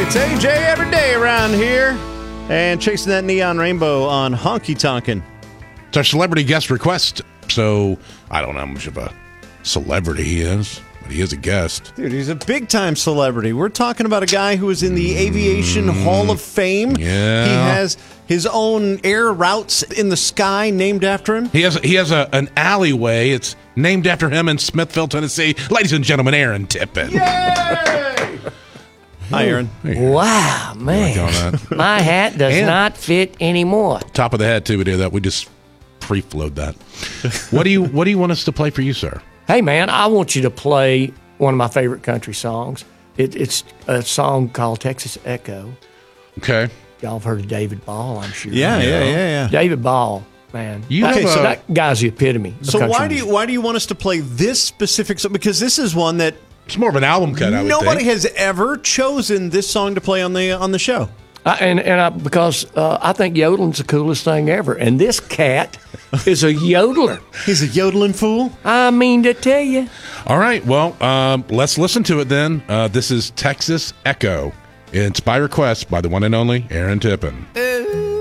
It's AJ every day around here. And chasing that neon rainbow on Honky Tonkin'. It's our celebrity guest request. So, I don't know how much of a celebrity he is, but he is a guest. Dude, he's a big-time celebrity. We're talking about a guy who is in the Aviation Hall of Fame. Yeah. He has his own air routes in the sky named after him. He has an alleyway. It's named after him in Smithville, Tennessee. Ladies and gentlemen, Aaron Tippin. Yay! Hi, Aaron. Wow, man. My hat does not fit anymore. Top of the head, too. We do that. We just pre-flowed that. What do you want us to play for you, sir? Hey, man, I want you to play one of my favorite country songs. It's a song called Texas Echo. Okay. Y'all have heard of David Ball, I'm sure. Yeah. David Ball, man. So that guy's the epitome. So why do you want us to play this specific song? Because this is one that it's more of an album cut, I would nobody think. has ever chosen this song to play on the show. Because I think yodeling's the coolest thing ever. And this cat is a yodeler. He's a yodeling fool. I mean to tell you. All right, well, let's listen to it then. This is Texas Echo. It's by request by the one and only Aaron Tippin.